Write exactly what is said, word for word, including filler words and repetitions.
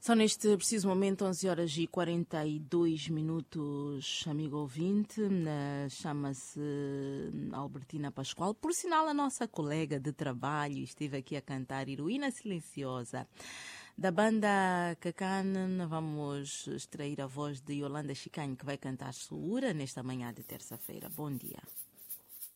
Só neste preciso momento, onze horas e quarenta e dois minutos, amigo ouvinte, eh, chama-se Albertina Pascoal. Por sinal, a nossa colega de trabalho esteve aqui a cantar Heroína Silenciosa. Da banda Kakan, vamos extrair a voz de Yolanda Chicanho, que vai cantar Suura nesta manhã de terça-feira. Bom dia.